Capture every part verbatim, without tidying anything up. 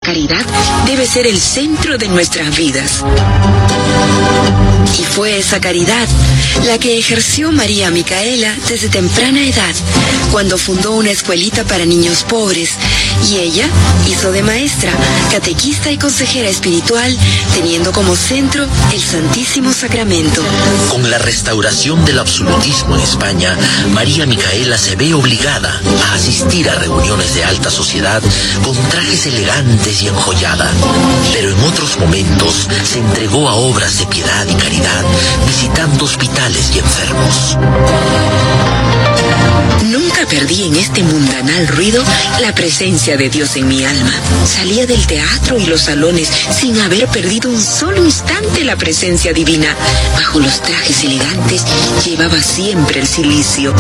caridad debe ser el centro de nuestras vidas. Y fue esa caridad la que ejerció María Micaela desde temprana edad, cuando fundó una escuelita para niños pobres, y ella hizo de maestra, catequista y consejera espiritual, teniendo como centro el Santísimo Sacramento. Con la restauración del absolutismo en España, María Micaela se ve obligada a asistir a reuniones de alta sociedad con trajes elegantes y enjollada, pero en otros momentos se entregó a obras de piedad y caridad, visitando hospitales y enfermos. Nunca perdí en este mundanal ruido la presencia de Dios en mi alma. Salía del teatro y los salones sin haber perdido un solo instante la presencia divina. Bajo los trajes elegantes llevaba siempre el cilicio.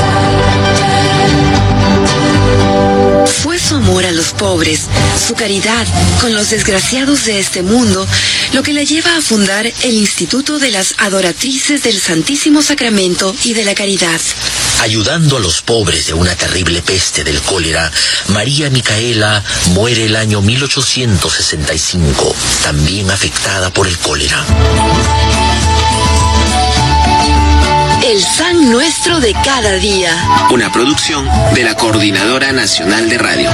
Fue su amor a los pobres, su caridad con los desgraciados de este mundo, lo que la lleva a fundar el Instituto de las Adoratrices del Santísimo Sacramento y de la Caridad. Ayudando a los pobres de una terrible peste del cólera, María Micaela muere el año mil ochocientos sesenta y cinco, también afectada por el cólera. El San Nuestro de cada día. Una producción de la Coordinadora Nacional de Radio.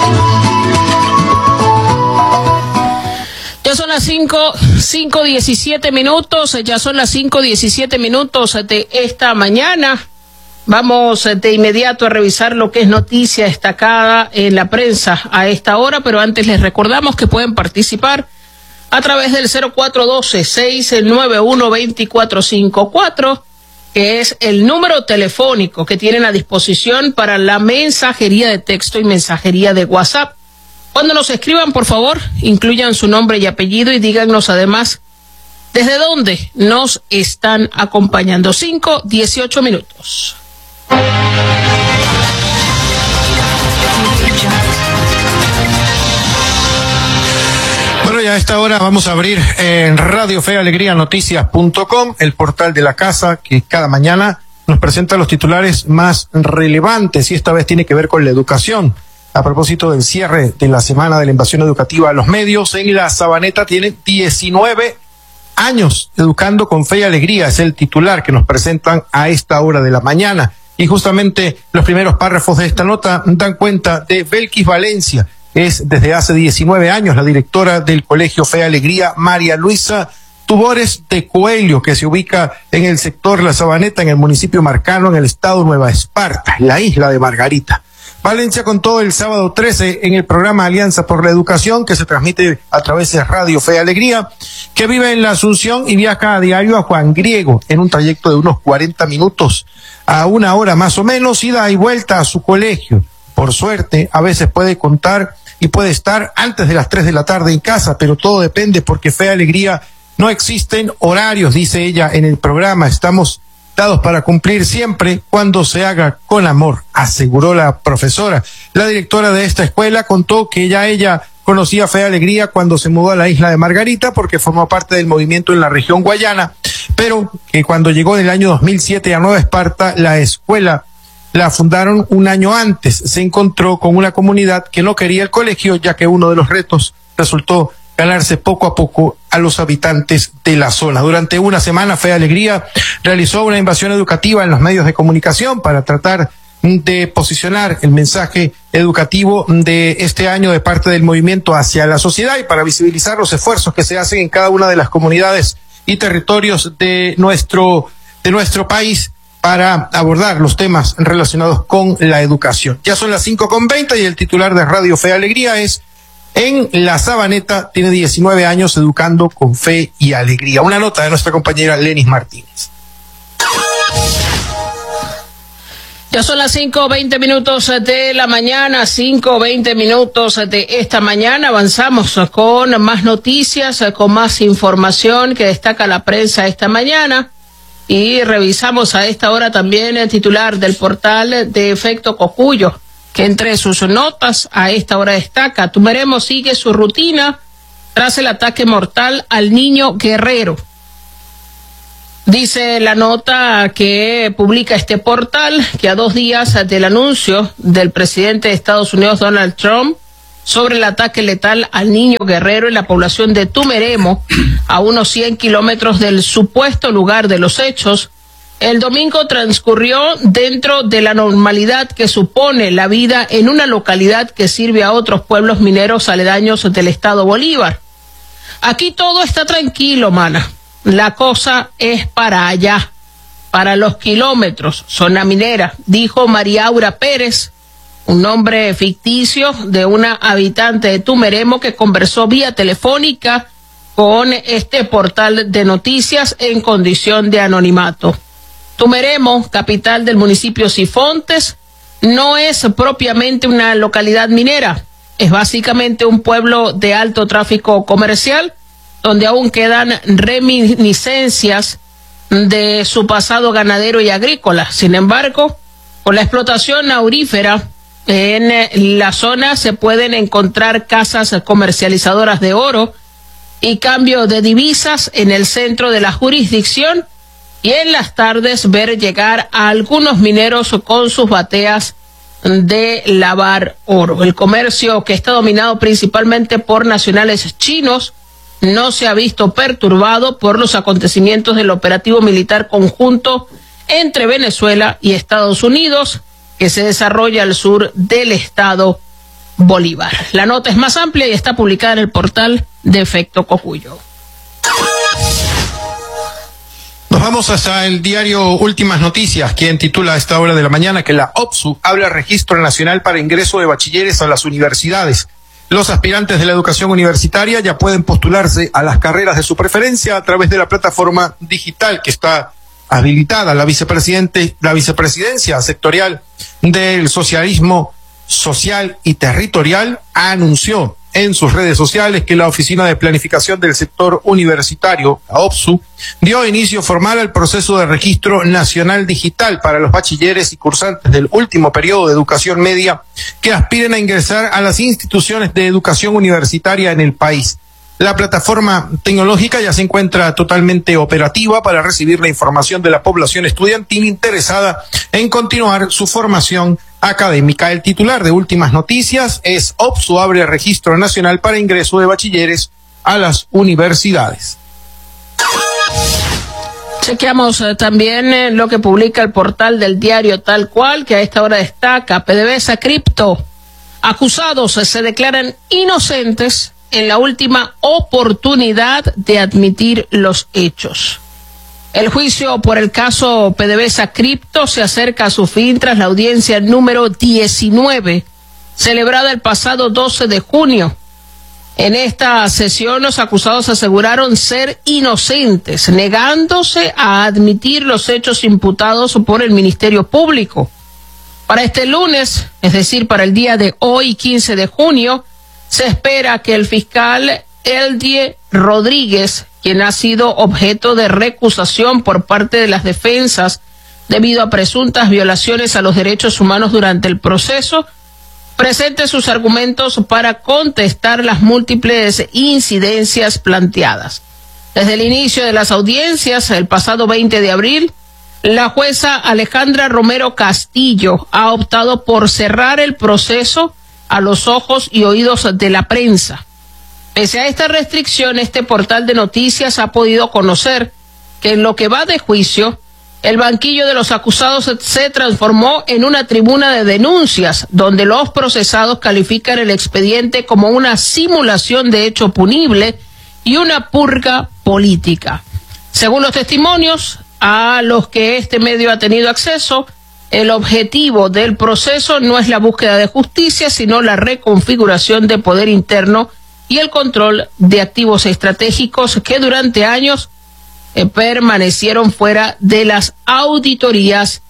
Ya son las cinco, cinco diecisiete minutos, ya son las cinco diecisiete minutos de esta mañana. Vamos de inmediato a revisar lo que es noticia destacada en la prensa a esta hora, pero antes les recordamos que pueden participar a través del cero cuatro uno dos, seis nueve uno, dos cuatro cinco cuatro, que es el número telefónico que tienen a disposición para la mensajería de texto y mensajería de WhatsApp. Cuando nos escriban, por favor, incluyan su nombre y apellido y díganos además desde dónde nos están acompañando. cinco dieciocho minutos. Bueno, ya a esta hora vamos a abrir en Radio Fe Alegría Noticias punto com, el portal de la casa que cada mañana nos presenta los titulares más relevantes, y esta vez tiene que ver con la educación. A propósito del cierre de la semana de la invasión educativa a los medios, en la Sabaneta tienen diecinueve años educando con fe y alegría, es el titular que nos presentan a esta hora de la mañana. Y justamente los primeros párrafos de esta nota dan cuenta de Belkis Valencia. Es desde hace diecinueve años la directora del Colegio Fe y Alegría, María Luisa Tubores de Coelho, que se ubica en el sector La Sabaneta, en el municipio Marcano, en el estado Nueva Esparta, la isla de Margarita. Valencia contó el sábado trece en el programa Alianza por la Educación, que se transmite a través de Radio Fe y Alegría, que vive en la Asunción y viaja a diario a Juan Griego en un trayecto de unos cuarenta minutos a una hora más o menos, ida y vuelta a su colegio. Por suerte, a veces puede contar y puede estar antes de las tres de la tarde en casa, pero todo depende porque Fe y Alegría no existen horarios, dice ella en el programa. Estamos dados para cumplir siempre cuando se haga con amor, aseguró la profesora. La directora de esta escuela contó que ya ella conocía Fe y Alegría cuando se mudó a la isla de Margarita, porque formó parte del movimiento en la región guayana, pero que cuando llegó en el año dos mil siete a Nueva Esparta, la escuela la fundaron un año antes. Se encontró con una comunidad que no quería el colegio, ya que uno de los retos resultó ganarse poco a poco a los habitantes de la zona. Durante una semana, Fe y Alegría realizó una invasión educativa en los medios de comunicación para tratar de posicionar el mensaje educativo de este año de parte del movimiento hacia la sociedad y para visibilizar los esfuerzos que se hacen en cada una de las comunidades y territorios de nuestro, de nuestro país para abordar los temas relacionados con la educación. Ya son las cinco con veinte y el titular de Radio Fe y Alegría es: en la Sabaneta tiene diecinueve años educando con fe y alegría. Una nota de nuestra compañera Lenis Martínez. Ya son las cinco veinte minutos de la mañana, cinco veinte minutos de esta mañana. Avanzamos con más noticias, con más información que destaca la prensa esta mañana. Y revisamos a esta hora también el titular del portal de Efecto Cocuyo, que entre sus notas a esta hora destaca: Tumeremo sigue su rutina tras el ataque mortal al niño Guerrero. Dice la nota que publica este portal que a dos días del anuncio del presidente de Estados Unidos, Donald Trump, sobre el ataque letal al niño guerrero en la población de Tumeremo, a unos cien kilómetros del supuesto lugar de los hechos, el domingo transcurrió dentro de la normalidad que supone la vida en una localidad que sirve a otros pueblos mineros aledaños del estado Bolívar. Aquí todo está tranquilo, mana. La cosa es para allá, para los kilómetros, zona minera, dijo María Aura Pérez, un nombre ficticio de una habitante de Tumeremo que conversó vía telefónica con este portal de noticias en condición de anonimato. Tumeremo, capital del municipio Sifontes, no es propiamente una localidad minera, es básicamente un pueblo de alto tráfico comercial, donde aún quedan reminiscencias de su pasado ganadero y agrícola. Sin embargo, con la explotación aurífera en la zona se pueden encontrar casas comercializadoras de oro y cambio de divisas en el centro de la jurisdicción, y en las tardes ver llegar a algunos mineros con sus bateas de lavar oro. El comercio, que está dominado principalmente por nacionales chinos, no se ha visto perturbado por los acontecimientos del operativo militar conjunto entre Venezuela y Estados Unidos, que se desarrolla al sur del estado Bolívar. La nota es más amplia y está publicada en el portal de Efecto Cocuyo. Nos vamos hasta el diario Últimas Noticias, quien titula a esta hora de la mañana que la O P S U abre registro nacional para ingreso de bachilleres a las universidades. Los aspirantes de la educación universitaria ya pueden postularse a las carreras de su preferencia a través de la plataforma digital que está habilitada. La vicepresidente, la vicepresidencia sectorial del socialismo social y territorial anunció en sus redes sociales que la Oficina de Planificación del Sector Universitario, la O P S U, dio inicio formal al proceso de registro nacional digital para los bachilleres y cursantes del último periodo de educación media que aspiren a ingresar a las instituciones de educación universitaria en el país. La plataforma tecnológica ya se encuentra totalmente operativa para recibir la información de la población estudiantil interesada en continuar su formación académica. El titular de Últimas Noticias es O P S U abre registro nacional para ingreso de bachilleres a las universidades. Chequeamos eh, también eh, lo que publica el portal del diario Tal Cual, que a esta hora destaca: PDVSA Cripto, acusados eh, se declaran inocentes en la última oportunidad de admitir los hechos. El juicio por el caso PDVSA Cripto se acerca a su fin tras la audiencia número diecinueve, celebrada el pasado doce de junio. En esta sesión, los acusados aseguraron ser inocentes, negándose a admitir los hechos imputados por el Ministerio Público. Para este lunes, es decir, para el día de hoy, quince de junio, se espera que el fiscal Eldie Rodríguez, quien ha sido objeto de recusación por parte de las defensas debido a presuntas violaciones a los derechos humanos durante el proceso, presente sus argumentos para contestar las múltiples incidencias planteadas. Desde el inicio de las audiencias, el pasado veinte de abril, la jueza Alejandra Romero Castillo ha optado por cerrar el proceso a los ojos y oídos de la prensa. Pese a esta restricción, este portal de noticias ha podido conocer que en lo que va de juicio, el banquillo de los acusados se transformó en una tribuna de denuncias, donde los procesados califican el expediente como una simulación de hecho punible y una purga política. Según los testimonios a los que este medio ha tenido acceso, el objetivo del proceso no es la búsqueda de justicia, sino la reconfiguración de poder interno y el control de activos estratégicos que durante años eh, permanecieron fuera de las auditorías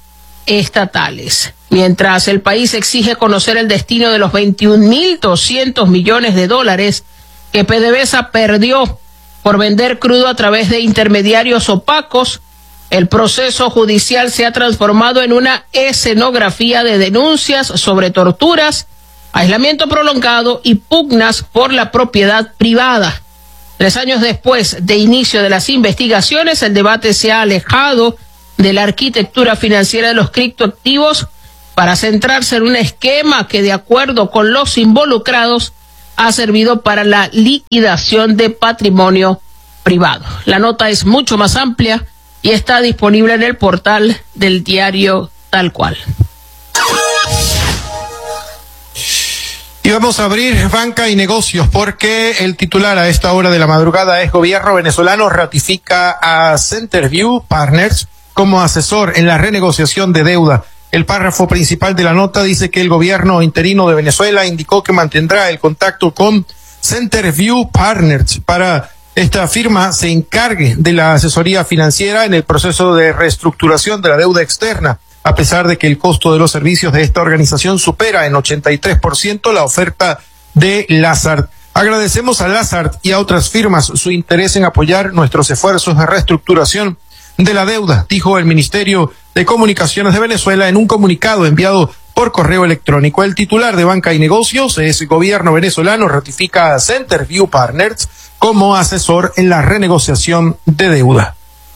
estatales. Mientras el país exige conocer el destino de los veintiún mil doscientos millones de dólares que PDVSA perdió por vender crudo a través de intermediarios opacos, el proceso judicial se ha transformado en una escenografía de denuncias sobre torturas, aislamiento prolongado y pugnas por la propiedad privada. Tres años después de inicio de las investigaciones, el debate se ha alejado de la arquitectura financiera de los criptoactivos para centrarse en un esquema que, de acuerdo con los involucrados, ha servido para la liquidación de patrimonio privado. La nota es mucho más amplia y está disponible en el portal del diario Tal Cual. Y vamos a abrir banca y negocios porque el titular a esta hora de la madrugada es: gobierno venezolano ratifica a Centerview Partners como asesor en la renegociación de deuda. El párrafo principal de la nota dice que el gobierno interino de Venezuela indicó que mantendrá el contacto con Centerview Partners para esta firma se encargue de la asesoría financiera en el proceso de reestructuración de la deuda externa, a pesar de que el costo de los servicios de esta organización supera en ochenta y tres por ciento la oferta de Lazard. Agradecemos a Lazard y a otras firmas su interés en apoyar nuestros esfuerzos de reestructuración de la deuda, dijo el Ministerio de Comunicaciones de Venezuela en un comunicado enviado por correo electrónico. El titular de Banca y Negocios es: gobierno venezolano ratifica a Centerview Partners como asesor en la renegociación de deuda.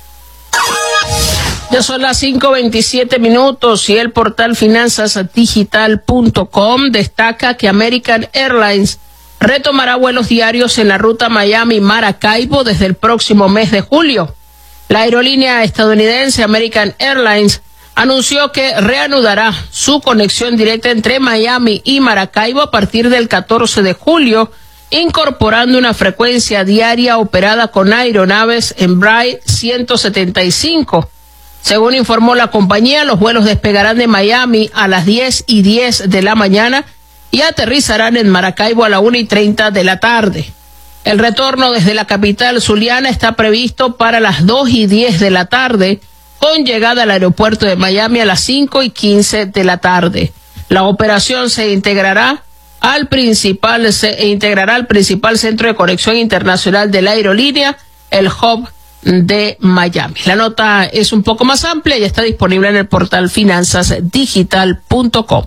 Ya son las cinco veintisiete minutos y el portal finanzas digital punto com destaca que American Airlines retomará vuelos diarios en la ruta Miami-Maracaibo desde el próximo mes de julio. La aerolínea estadounidense American Airlines anunció que reanudará su conexión directa entre Miami y Maracaibo a partir del catorce de julio, incorporando una frecuencia diaria operada con aeronaves Embraer ciento setenta y cinco. Según informó la compañía, los vuelos despegarán de Miami a las diez y diez de la mañana y aterrizarán en Maracaibo a la una y treinta de la tarde. El retorno desde la capital zuliana está previsto para las dos y diez de la tarde, con llegada al aeropuerto de Miami a las cinco y quince de la tarde. La operación se integrará al principal, se integrará al principal centro de conexión internacional de la aerolínea, el hub de Miami. La nota es un poco más amplia y está disponible en el portal finanzas digital punto com.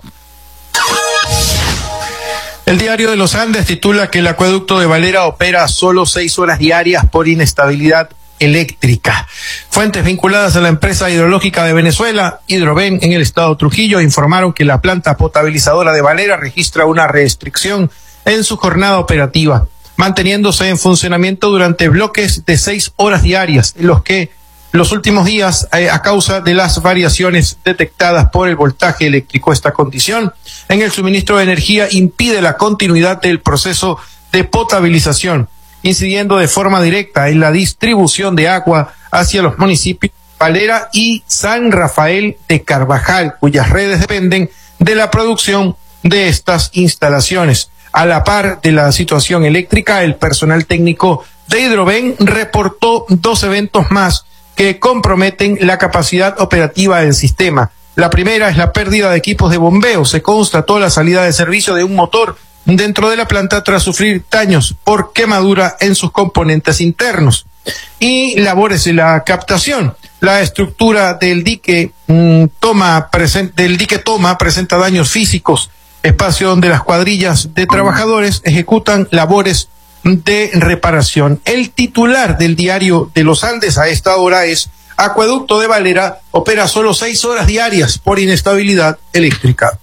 El Diario de los Andes titula que el acueducto de Valera opera solo seis horas diarias por inestabilidad eléctrica. Fuentes vinculadas a la empresa hidrológica de Venezuela, Hidroven, en el estado Trujillo, informaron que la planta potabilizadora de Valera registra una restricción en su jornada operativa, manteniéndose en funcionamiento durante bloques de seis horas diarias, en los que los últimos días, eh, a causa de las variaciones detectadas por el voltaje eléctrico. Esta condición en el suministro de energía impide la continuidad del proceso de potabilización, incidiendo de forma directa en la distribución de agua hacia los municipios de Valera y San Rafael de Carvajal, cuyas redes dependen de la producción de estas instalaciones. A la par de la situación eléctrica, el personal técnico de Hidroven reportó dos eventos más que comprometen la capacidad operativa del sistema. La primera es la pérdida de equipos de bombeo. Se constató la salida de servicio de un motor dentro de la planta tras sufrir daños por quemadura en sus componentes internos. Y labores de la captación. La estructura del dique mmm, toma presen- del dique toma presenta daños físicos, espacio donde las cuadrillas de trabajadores ejecutan labores de reparación. El titular del Diario de los Andes a esta hora es: acueducto de Valera opera solo seis horas diarias por inestabilidad eléctrica.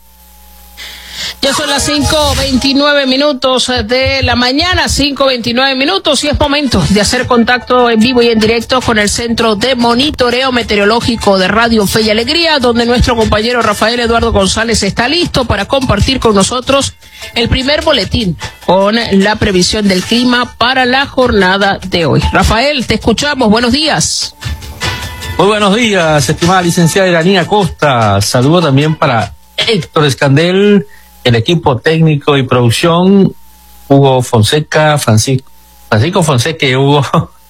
Ya son las cinco veintinueve minutos de la mañana, cinco veintinueve minutos, y es momento de hacer contacto en vivo y en directo con el Centro de Monitoreo Meteorológico de Radio Fe y Alegría, donde nuestro compañero Rafael Eduardo González está listo para compartir con nosotros el primer boletín con la previsión del clima para la jornada de hoy. Rafael, te escuchamos, buenos días. Muy buenos días, estimada licenciada Iranía Costa. Saludo también para Héctor Escandel, el equipo técnico y producción, Hugo Fonseca, Francisco, Francisco Fonseca y Hugo.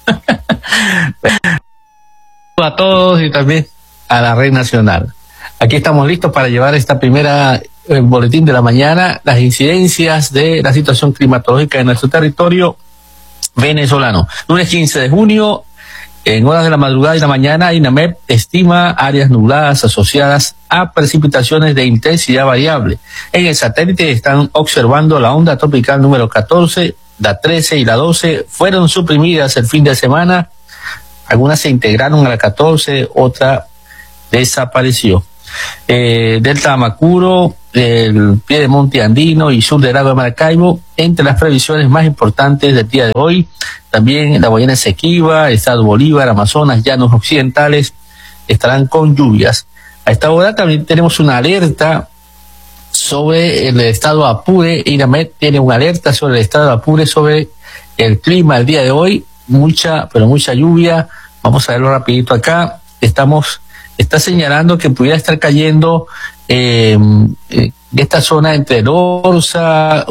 A todos y también a la red nacional. Aquí estamos listos para llevar esta primera eh, boletín de la mañana, las incidencias de la situación climatológica en nuestro territorio venezolano. Lunes quince de junio, en horas de la madrugada y la mañana, INAMEP estima áreas nubladas asociadas a precipitaciones de intensidad variable. En el satélite están observando la onda tropical número catorce, la trece y la doce fueron suprimidas el fin de semana. Algunas se integraron a la catorce, otra desapareció. Eh, Delta Amacuro el pie de monte andino y sur del lago de Maracaibo, entre las previsiones más importantes del día de hoy. También la Guayana Esequiba, Estado Bolívar, Amazonas, Llanos Occidentales estarán con lluvias. A esta hora también tenemos una alerta sobre el estado Apure. INAMED tiene una alerta sobre el estado Apure, sobre el clima el día de hoy. Mucha, pero mucha lluvia. Vamos a verlo rapidito acá. Estamos, está señalando que pudiera estar cayendo eh, eh, esta zona entre el Orza,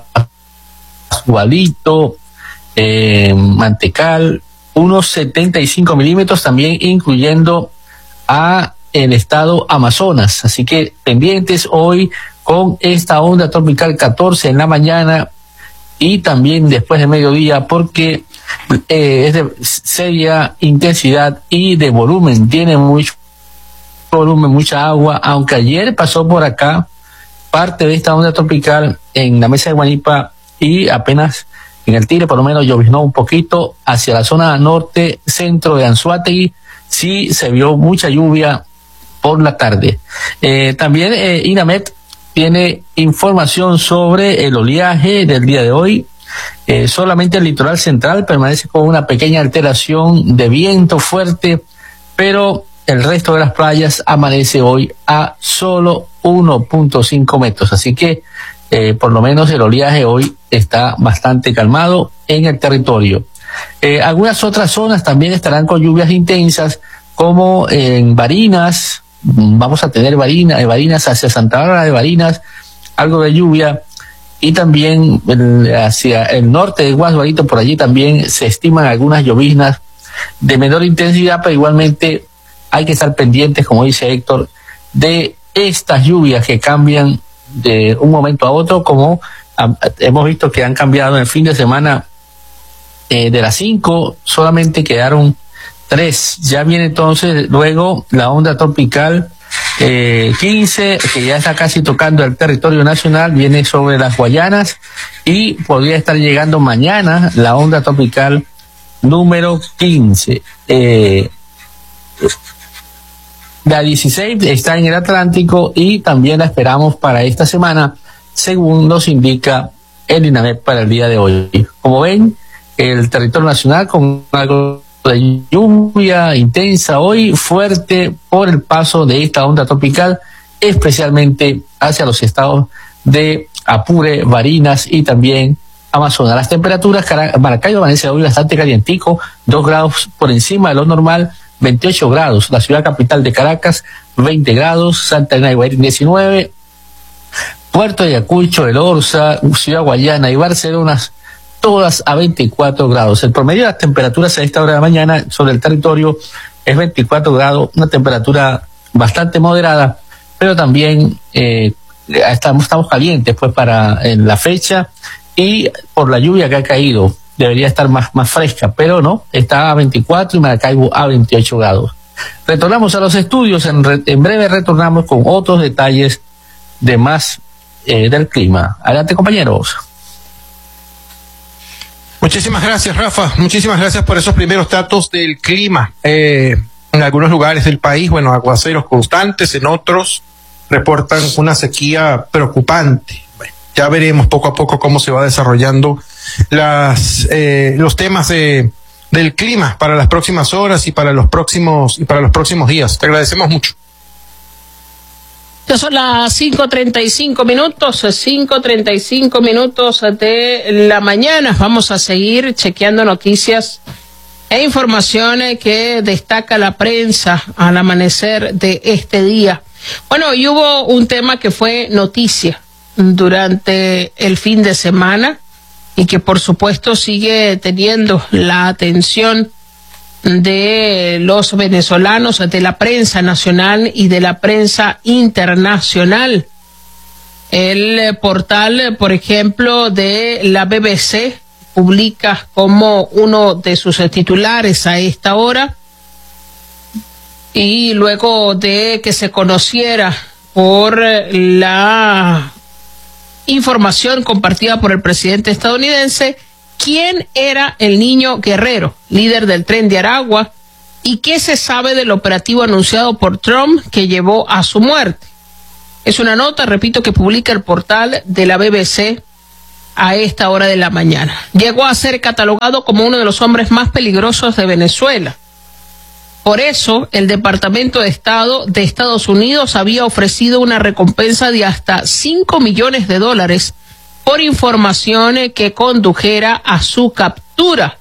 Gualito, eh, Mantecal, unos setenta y cinco milímetros, también incluyendo a el estado Amazonas. Así que pendientes hoy con esta onda tropical catorce en la mañana y también después de mediodía, porque eh, es de seria intensidad y de volumen, tiene mucho volumen, mucha agua, aunque ayer pasó por acá parte de esta onda tropical en la mesa de Guanipa y apenas en el Tigre por lo menos lloviznó un poquito. Hacia la zona norte, centro de Anzoátegui, sí se vio mucha lluvia por la tarde. Eh, también eh, INAMED tiene información sobre el oleaje del día de hoy. Eh, solamente el litoral central permanece con una pequeña alteración de viento fuerte, pero el resto de las playas amanece hoy a solo uno punto cinco metros. Así que eh, por lo menos el oleaje hoy está bastante calmado en el territorio. Eh, algunas otras zonas también estarán con lluvias intensas, como en Barinas. Vamos a tener Barinas, Barinas hacia Santa Bárbara de Barinas, algo de lluvia, y también el, hacia el norte de Guasbarito, por allí también se estiman algunas lloviznas de menor intensidad, pero igualmente hay que estar pendientes, como dice Héctor, de estas lluvias que cambian de un momento a otro, como a, hemos visto que han cambiado en el fin de semana. Eh, de las cinco solamente quedaron tres. Ya viene entonces luego la onda tropical eh, quince, que ya está casi tocando el territorio nacional, viene sobre las Guayanas, y podría estar llegando mañana la onda tropical número quince. Eh, la dieciséis está en el Atlántico y también la esperamos para esta semana, según nos indica el INAMED para el día de hoy. Como ven, el territorio nacional con algo de lluvia intensa hoy, fuerte por el paso de esta onda tropical, especialmente hacia los estados de Apure, Barinas y también Amazonas. Las temperaturas, Maracaibo amanece hoy bastante calientico, dos grados por encima de lo normal, veintiocho grados. La ciudad capital de Caracas, veinte grados, Santa Ana y Guayaquil, diecinueve, Puerto Ayacucho, El Orza, Ciudad Guayana y Barcelona, todas a veinticuatro grados. El promedio de las temperaturas a esta hora de la mañana sobre el territorio es veinticuatro grados, una temperatura bastante moderada, pero también eh, estamos, estamos calientes pues para en la fecha, y por la lluvia que ha caído debería estar más, más fresca, pero no, está a veinticuatro y Maracaibo a veintiocho grados. Retornamos a los estudios, en, re, en breve retornamos con otros detalles de más eh, del clima. Adelante, compañeros. Muchísimas gracias, Rafa. Muchísimas gracias por esos primeros datos del clima. Eh, en algunos lugares del país, bueno, aguaceros constantes, en otros reportan una sequía preocupante. Bueno, ya veremos poco a poco cómo se va desarrollando las eh, los temas de, del clima para las próximas horas y para los próximos y para los próximos días. Te agradecemos mucho. Ya son las cinco treinta y cinco minutos, cinco treinta y cinco minutos de la mañana. Vamos a seguir chequeando noticias e informaciones que destaca la prensa al amanecer de este día. Bueno, y hubo un tema que fue noticia durante el fin de semana y que por supuesto sigue teniendo la atención de los venezolanos, de la prensa nacional y de la prensa internacional. El portal, por ejemplo, de la B B C publica como uno de sus titulares a esta hora, y luego de que se conociera por la información compartida por el presidente estadounidense quién era el niño Guerrero, líder del Tren de Aragua, y qué se sabe del operativo anunciado por Trump que llevó a su muerte. Es una nota, repito, que publica el portal de la B B C a esta hora de la mañana. Llegó a ser catalogado como uno de los hombres más peligrosos de Venezuela. Por eso, el Departamento de Estado de Estados Unidos había ofrecido una recompensa de hasta cinco millones de dólares por información que condujera a su captura,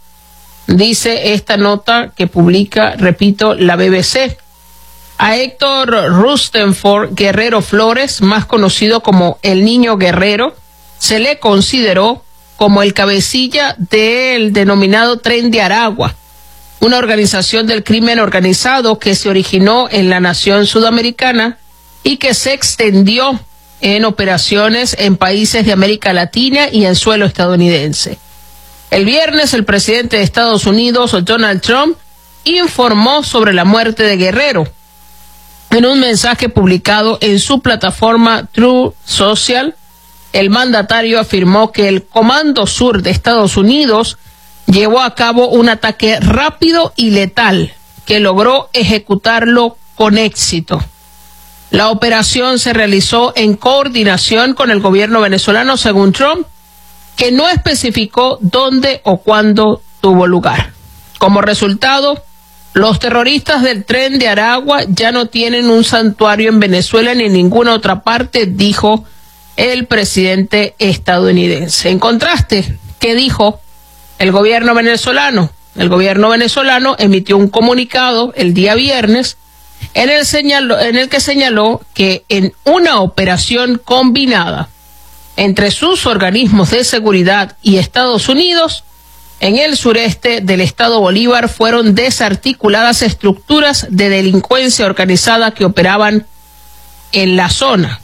dice esta nota que publica, repito, la B B C. A Héctor Rustenford Guerrero Flores, más conocido como el Niño Guerrero, se le consideró como el cabecilla del denominado Tren de Aragua, una organización del crimen organizado que se originó en la nación sudamericana y que se extendió en operaciones en países de América Latina y en suelo estadounidense. El viernes, el presidente de Estados Unidos, Donald Trump, informó sobre la muerte de Guerrero. En un mensaje publicado en su plataforma Truth Social, el mandatario afirmó que el Comando Sur de Estados Unidos llevó a cabo un ataque rápido y letal que logró ejecutarlo con éxito. La operación se realizó en coordinación con el gobierno venezolano, según Trump, que no especificó dónde o cuándo tuvo lugar. Como resultado, los terroristas del Tren de Aragua ya no tienen un santuario en Venezuela ni en ninguna otra parte, dijo el presidente estadounidense. En contraste, ¿qué dijo el gobierno venezolano? El gobierno venezolano emitió un comunicado el día viernes en el, señaló, en el que señaló que en una operación combinada entre sus organismos de seguridad y Estados Unidos, en el sureste del estado Bolívar fueron desarticuladas estructuras de delincuencia organizada que operaban en la zona.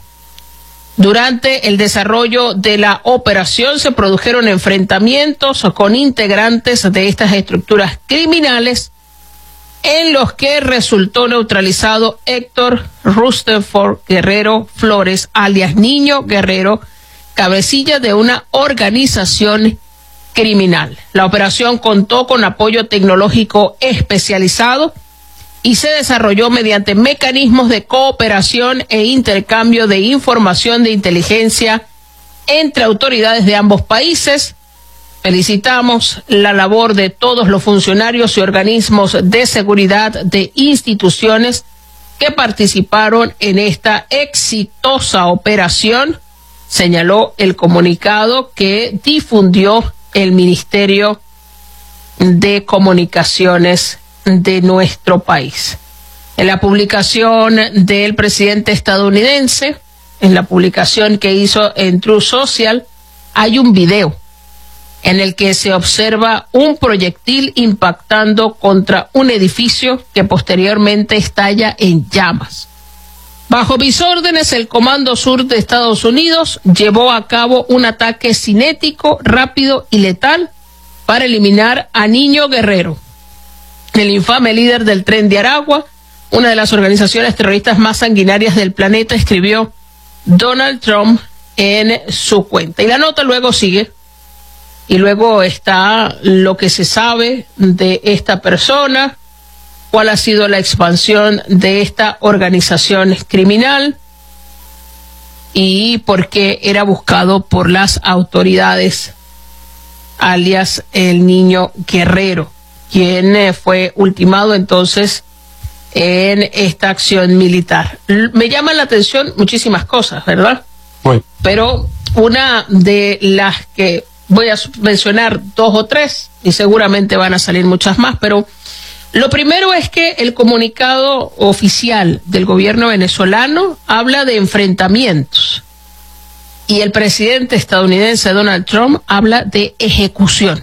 Durante el desarrollo de la operación se produjeron enfrentamientos con integrantes de estas estructuras criminales en los que resultó neutralizado Héctor Rustenford Guerrero Flores, alias Niño Guerrero, cabecilla de una organización criminal. La operación contó con apoyo tecnológico especializado y se desarrolló mediante mecanismos de cooperación e intercambio de información de inteligencia entre autoridades de ambos países. Felicitamos la labor de todos los funcionarios y organismos de seguridad de instituciones que participaron en esta exitosa operación, señaló el comunicado que difundió el Ministerio de Comunicaciones de nuestro país. En la publicación del presidente estadounidense, en la publicación que hizo en Truth Social, hay un video en el que se observa un proyectil impactando contra un edificio que posteriormente estalla en llamas. Bajo mis órdenes, el Comando Sur de Estados Unidos llevó a cabo un ataque cinético, rápido y letal para eliminar a Niño Guerrero, el infame líder del Tren de Aragua, una de las organizaciones terroristas más sanguinarias del planeta, escribió Donald Trump en su cuenta. Y la nota luego sigue, y luego está lo que se sabe de esta persona, cuál ha sido la expansión de esta organización criminal y por qué era buscado por las autoridades, alias el Niño Guerrero, quien fue ultimado entonces en esta acción militar. Me llaman la atención muchísimas cosas, ¿verdad? Bueno. Pero una de las que voy a mencionar, dos o tres, y seguramente van a salir muchas más, pero lo primero es que el comunicado oficial del gobierno venezolano habla de enfrentamientos y el presidente estadounidense Donald Trump habla de ejecución.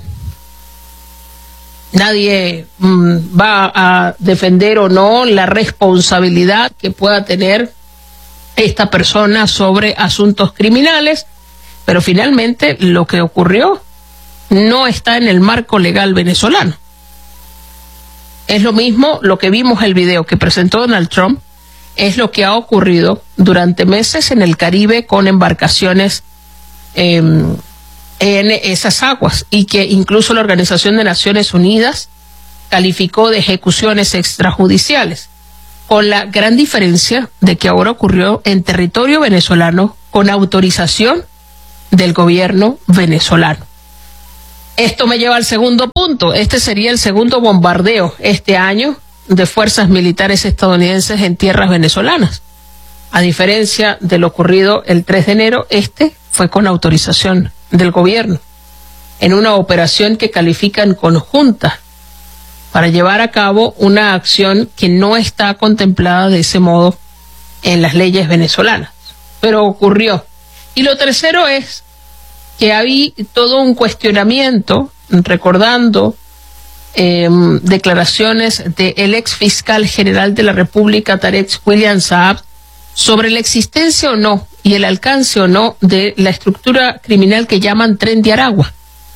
Nadie mmm, va a defender o no la responsabilidad que pueda tener esta persona sobre asuntos criminales, pero finalmente lo que ocurrió no está en el marco legal venezolano. Es lo mismo lo que vimos el video que presentó Donald Trump, es lo que ha ocurrido durante meses en el Caribe con embarcaciones eh, en esas aguas y que incluso la Organización de Naciones Unidas calificó de ejecuciones extrajudiciales. con la gran diferencia de que ahora ocurrió en territorio venezolano con autorización del gobierno venezolano. Esto me lleva al segundo punto. Este sería el segundo bombardeo este año de fuerzas militares estadounidenses en tierras venezolanas. A diferencia de lo ocurrido el tres de enero, este fue con autorización del gobierno, en una operación que califican conjunta para llevar a cabo una acción que no está contemplada de ese modo en las leyes venezolanas, pero ocurrió. Y lo tercero es que había todo un cuestionamiento, recordando eh, declaraciones del ex fiscal general de la República, Tarek William Saab, sobre la existencia o no y el alcance o no de la estructura criminal que llaman Tren de Aragua.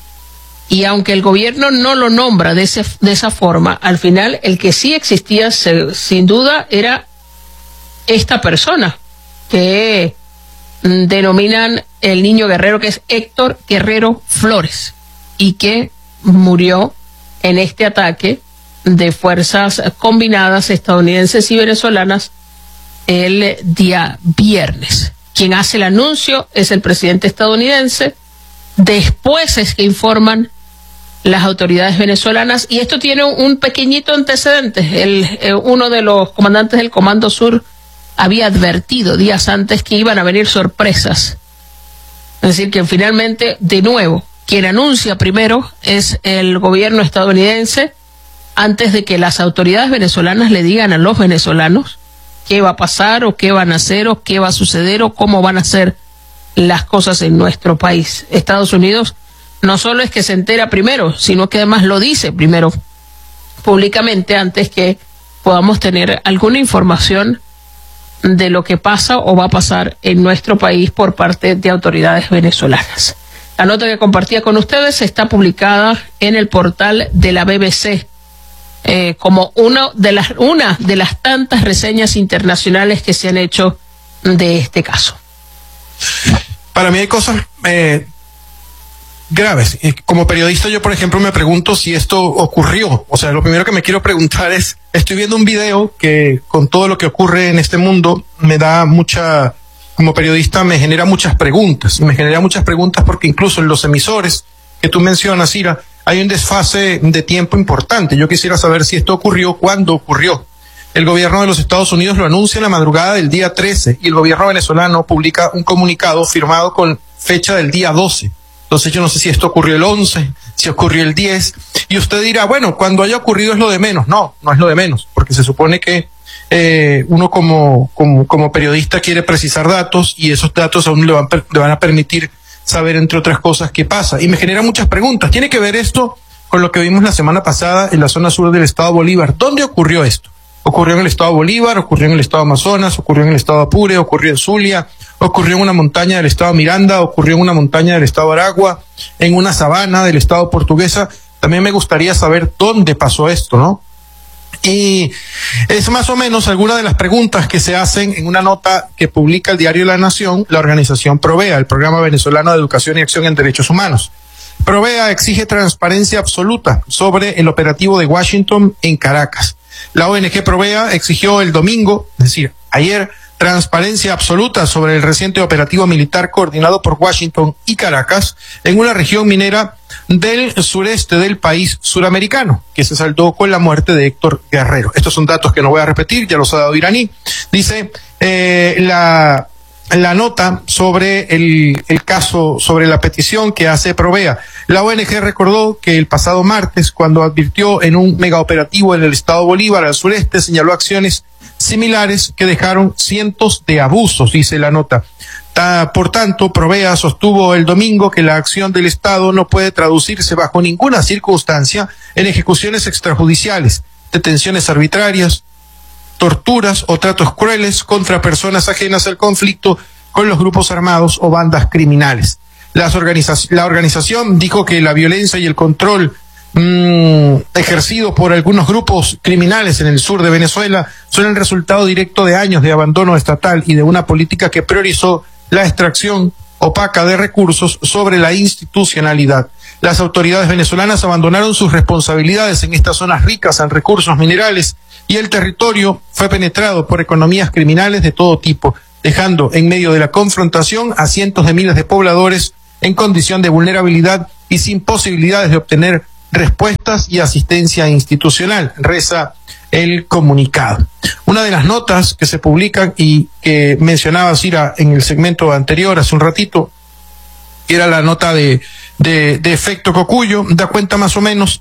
Y aunque el gobierno no lo nombra de, ese, de esa forma, al final el que sí existía se, sin duda era esta persona que mm, denominan el niño guerrero, que es Héctor Guerrero Flores, y que murió en este ataque de fuerzas combinadas estadounidenses y venezolanas el día viernes. Quien hace el anuncio es el presidente estadounidense. Después es que informan las autoridades venezolanas, y esto tiene un pequeñito antecedente. El, eh, uno de los comandantes del Comando Sur había advertido días antes que iban a venir sorpresas. Es decir, que finalmente, de nuevo, quien anuncia primero es el gobierno estadounidense, antes de que las autoridades venezolanas le digan a los venezolanos qué va a pasar o qué van a hacer o qué va a suceder o cómo van a ser las cosas en nuestro país. Estados Unidos no solo es que se entera primero, sino que además lo dice primero públicamente antes que podamos tener alguna información de lo que pasa o va a pasar en nuestro país por parte de autoridades venezolanas. La nota que compartía con ustedes está publicada en el portal de la B B C eh, como una de las, una de las tantas reseñas internacionales que se han hecho de este caso. Para mí hay cosas eh, graves. Como periodista yo, por ejemplo, me pregunto si esto ocurrió. O sea, lo primero que me quiero preguntar es, estoy viendo un video que con todo lo que ocurre en este mundo me da mucha, como periodista me genera muchas preguntas. Y me genera muchas preguntas porque incluso en los emisores que tú mencionas, Ira, hay un desfase de tiempo importante. Yo quisiera saber si esto ocurrió, cuándo ocurrió. El gobierno de los Estados Unidos lo anuncia en la madrugada del día trece y el gobierno venezolano publica un comunicado firmado con fecha del día doce. Entonces yo no sé si esto ocurrió el once, si ocurrió el diez, y usted dirá, bueno, cuando haya ocurrido es lo de menos. No, no es lo de menos, porque se supone que eh, uno como, como, como periodista quiere precisar datos y esos datos a uno le van, le van a permitir saber, entre otras cosas, qué pasa. Y me genera muchas preguntas. ¿Tiene que ver esto con lo que vimos la semana pasada en la zona sur del estado Bolívar? ¿Dónde ocurrió esto? Ocurrió en el estado Bolívar, ocurrió en el estado Amazonas, ocurrió en el estado Apure, ocurrió en Zulia, ocurrió en una montaña del estado Miranda, ocurrió en una montaña del estado Aragua, en una sabana del estado Portuguesa. También me gustaría saber dónde pasó esto, ¿no? Y es más o menos alguna de las preguntas que se hacen en una nota que publica el diario La Nación, la organización Provea, el Programa Venezolano de Educación y Acción en Derechos Humanos. Provea exige transparencia absoluta sobre el operativo de Washington en Caracas. La O N G Provea exigió el domingo, es decir, ayer, transparencia absoluta sobre el reciente operativo militar coordinado por Washington y Caracas en una región minera del sureste del país suramericano, que se saldó con la muerte de Héctor Guerrero. Estos son datos que no voy a repetir, ya los ha dado Iraní. Dice eh, la, la nota sobre el, el caso, sobre la petición que hace Provea. La O N G recordó que el pasado martes, cuando advirtió en un megaoperativo en el estado Bolívar al sureste, señaló acciones similares que dejaron cientos de abusos, dice la nota. Ta, por tanto, Provea sostuvo el domingo que la acción del Estado no puede traducirse bajo ninguna circunstancia en ejecuciones extrajudiciales, detenciones arbitrarias, torturas o tratos crueles contra personas ajenas al conflicto con los grupos armados o bandas criminales. Las organiza- la organización dijo que la violencia y el control mmm, ejercido por algunos grupos criminales en el sur de Venezuela son el resultado directo de años de abandono estatal y de una política que priorizó la extracción opaca de recursos sobre la institucionalidad. Las autoridades venezolanas abandonaron sus responsabilidades en estas zonas ricas en recursos minerales y el territorio fue penetrado por economías criminales de todo tipo, dejando en medio de la confrontación a cientos de miles de pobladores en condición de vulnerabilidad y sin posibilidades de obtener respuestas y asistencia institucional, reza el comunicado. Una de las notas que se publican y que mencionaba Cira en el segmento anterior hace un ratito, era la nota de, de, de efecto Cocuyo, da cuenta más o menos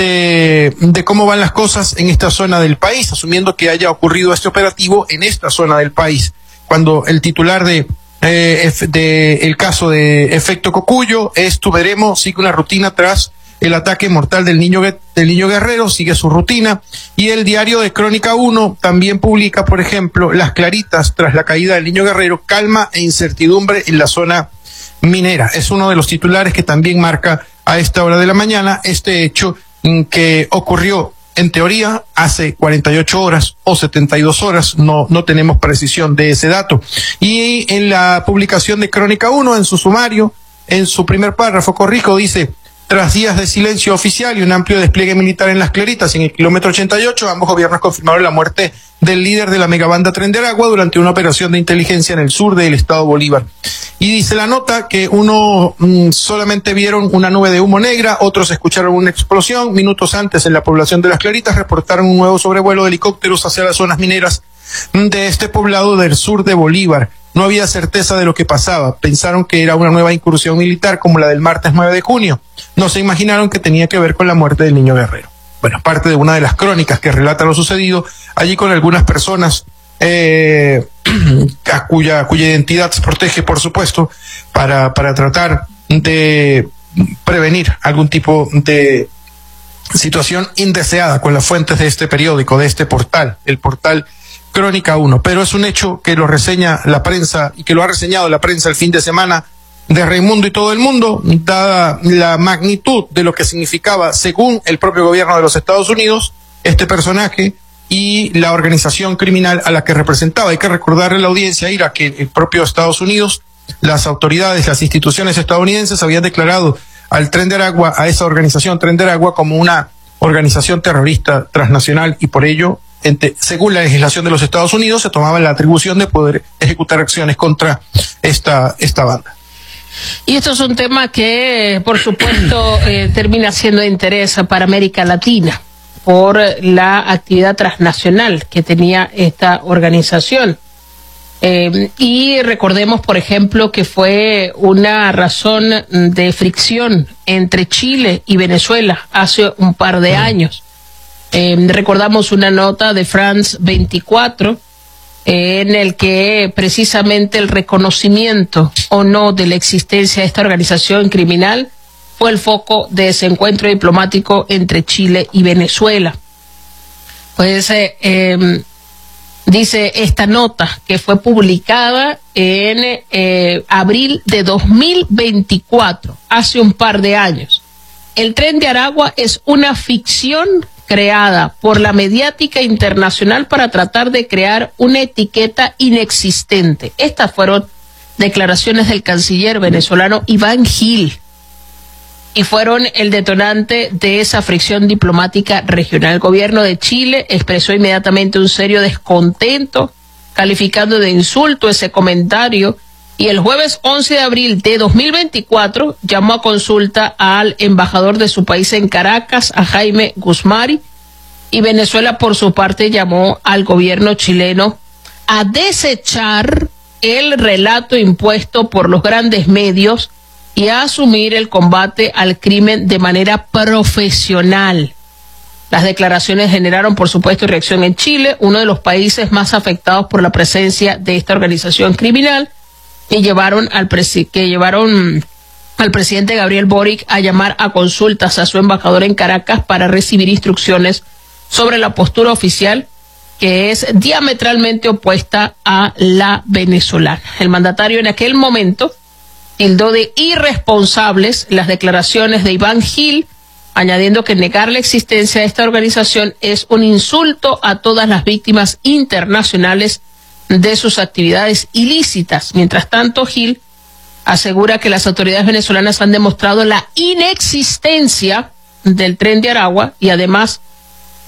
de, de cómo van las cosas en esta zona del país, asumiendo que haya ocurrido este operativo en esta zona del país. Cuando el titular de, eh, de el caso de efecto Cocuyo es Tu veremos, sigue una rutina tras el ataque mortal del niño, del niño guerrero, sigue su rutina, y el diario de Crónica uno también publica, por ejemplo, Las Claritas tras la caída del niño guerrero, calma e incertidumbre en la zona minera. Es uno de los titulares que también marca a esta hora de la mañana este hecho que ocurrió en teoría hace cuarenta y ocho horas o setenta y dos horas, no, no tenemos precisión de ese dato. Y en la publicación de Crónica uno, en su sumario, en su primer párrafo, corrijo, dice: tras días de silencio oficial y un amplio despliegue militar en Las Claritas, en el kilómetro ochenta y ocho, ambos gobiernos confirmaron la muerte del líder de la megabanda Tren de Aragua durante una operación de inteligencia en el sur del estado Bolívar. Y dice la nota que uno mmm, solamente vieron una nube de humo negra, otros escucharon una explosión. Minutos antes, en la población de Las Claritas, reportaron un nuevo sobrevuelo de helicópteros hacia las zonas mineras de este poblado del sur de Bolívar. No había certeza de lo que pasaba. Pensaron que era una nueva incursión militar como la del martes nueve de junio. No se imaginaron que tenía que ver con la muerte del niño guerrero. Bueno, parte de una de las crónicas que relata lo sucedido allí con algunas personas eh, a cuya, cuya identidad se protege, por supuesto, para, para tratar de prevenir algún tipo de situación indeseada con las fuentes de este periódico, de este portal, el portal Crónica uno. Pero es un hecho que lo reseña la prensa y que lo ha reseñado la prensa el fin de semana de Raimundo y todo el mundo, dada la magnitud de lo que significaba, según el propio gobierno de los Estados Unidos, este personaje y la organización criminal a la que representaba. Hay que recordarle a la audiencia, Ira, que el propio Estados Unidos, las autoridades, las instituciones estadounidenses habían declarado al Tren de Aragua, a esa organización Tren de Aragua, como una organización terrorista transnacional, y por ello, Ente, según la legislación de los Estados Unidos, se tomaba la atribución de poder ejecutar acciones contra esta, esta banda. Y esto es un tema que, por supuesto, eh, termina siendo de interés para América Latina por la actividad transnacional que tenía esta organización. Eh, y recordemos, por ejemplo, que fue una razón de fricción entre Chile y Venezuela hace un par de años. Eh, recordamos una nota de France veinticuatro eh, en el que precisamente el reconocimiento o no de la existencia de esta organización criminal fue el foco de ese encuentro diplomático entre Chile y Venezuela. Pues eh, eh, dice esta nota que fue publicada en eh, abril de dos mil veinticuatro, hace un par de años. El Tren de Aragua es una ficción creada por la mediática internacional para tratar de crear una etiqueta inexistente. Estas fueron declaraciones del canciller venezolano Iván Gil y fueron el detonante de esa fricción diplomática regional. El gobierno de Chile expresó inmediatamente un serio descontento, calificando de insulto ese comentario, y el jueves once de abril de dos mil veinticuatro llamó a consulta al embajador de su país en Caracas, a Jaime Guzmán, y Venezuela por su parte llamó al gobierno chileno a desechar el relato impuesto por los grandes medios y a asumir el combate al crimen de manera profesional. Las declaraciones generaron, por supuesto, reacción en Chile, uno de los países más afectados por la presencia de esta organización criminal, y llevaron al presi- que llevaron al presidente Gabriel Boric a llamar a consultas a su embajador en Caracas para recibir instrucciones sobre la postura oficial, que es diametralmente opuesta a la venezolana. El mandatario en aquel momento tildó de irresponsables las declaraciones de Iván Gil, añadiendo que negar la existencia de esta organización es un insulto a todas las víctimas internacionales de sus actividades ilícitas. Mientras tanto, Gil asegura que las autoridades venezolanas han demostrado la inexistencia del Tren de Aragua y además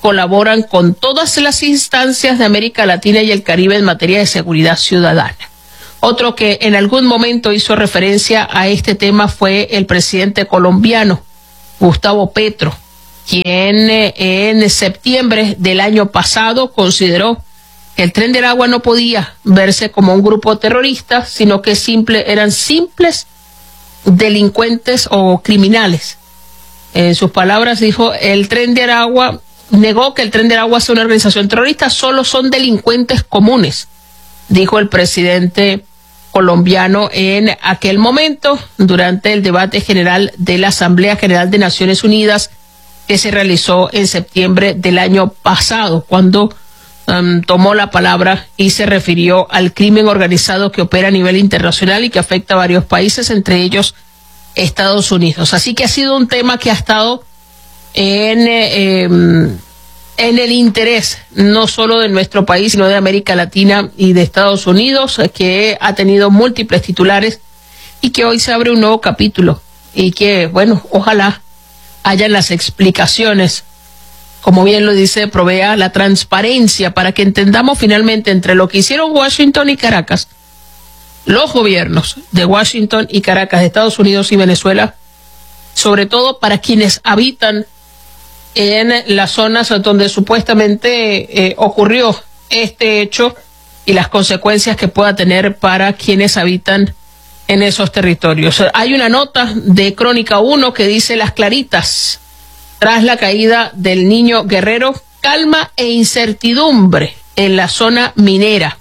colaboran con todas las instancias de América Latina y el Caribe en materia de seguridad ciudadana. Otro que en algún momento hizo referencia a este tema fue el presidente colombiano, Gustavo Petro, quien eh, en septiembre del año pasado consideró que el Tren de Aragua no podía verse como un grupo terrorista, sino que simple, eran simples delincuentes o criminales. En sus palabras dijo, el Tren de Aragua, negó que el Tren de Aragua sea una organización terrorista, solo son delincuentes comunes, dijo el presidente colombiano en aquel momento, durante el debate general de la Asamblea General de Naciones Unidas, que se realizó en septiembre del año pasado, cuando um, tomó la palabra y se refirió al crimen organizado que opera a nivel internacional y que afecta a varios países, entre ellos Estados Unidos. Así que ha sido un tema que ha estado en, eh, en el interés no solo de nuestro país, sino de América Latina y de Estados Unidos, que ha tenido múltiples titulares y que hoy se abre un nuevo capítulo y que, bueno, ojalá hayan las explicaciones, como bien lo dice, provea la transparencia para que entendamos finalmente entre lo que hicieron Washington y Caracas, los gobiernos de Washington y Caracas, de Estados Unidos y Venezuela, sobre todo para quienes habitan en las zonas donde supuestamente eh, ocurrió este hecho y las consecuencias que pueda tener para quienes habitan en esos territorios. Hay una nota de Crónica uno que dice: Las Claritas, tras la caída del niño Guerrero, calma e incertidumbre en la zona minera,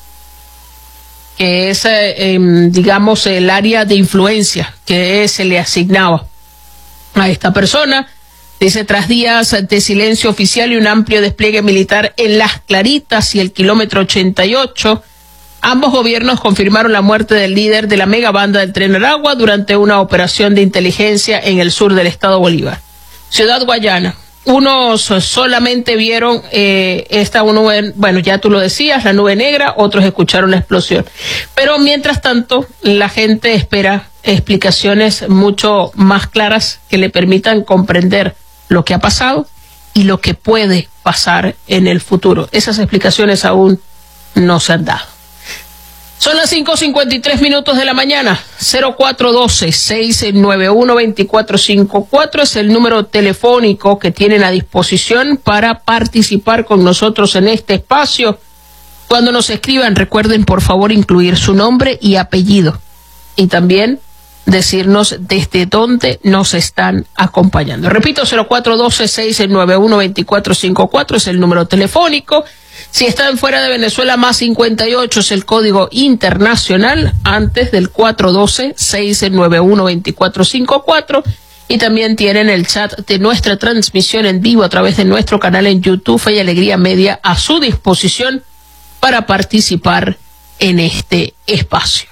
que es, eh, eh, digamos, el área de influencia que se le asignaba a esta persona. Dice, tras días de silencio oficial y un amplio despliegue militar en Las Claritas y el kilómetro ochenta y ocho, ambos gobiernos confirmaron la muerte del líder de la megabanda del Tren Aragua durante una operación de inteligencia en el sur del estado Bolívar. Ciudad Guayana. Unos solamente vieron eh, esta nube, bueno, ya tú lo decías, la nube negra, otros escucharon la explosión. Pero mientras tanto, la gente espera explicaciones mucho más claras que le permitan comprender lo que ha pasado y lo que puede pasar en el futuro. Esas explicaciones aún no se han dado. Son las cinco cincuenta y tres minutos de la mañana. Cero cuatro uno dos, seis nueve uno, dos cuatro cinco cuatro es el número telefónico que tienen a disposición para participar con nosotros en este espacio. Cuando nos escriban, recuerden por favor incluir su nombre y apellido y también decirnos desde dónde nos están acompañando. Repito, cero cuatro uno dos, seis nueve uno, dos cuatro cinco cuatro es el número telefónico. Si están fuera de Venezuela, más cincuenta y ocho es el código internacional antes del cuatro uno dos, seis nueve uno, dos cuatro cinco cuatro. Y también tienen el chat de nuestra transmisión en vivo a través de nuestro canal en YouTube, Fe y Alegría Media, a su disposición para participar en este espacio.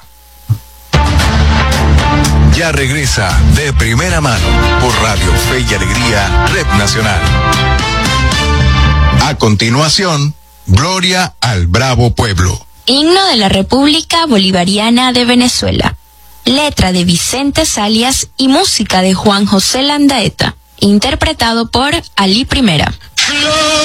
Ya regresa De Primera Mano por Radio Fe y Alegría, Red Nacional. A continuación, Gloria al Bravo Pueblo. Himno de la República Bolivariana de Venezuela. Letra de Vicente Salias y música de Juan José Landaeta. Interpretado por Ali Primera.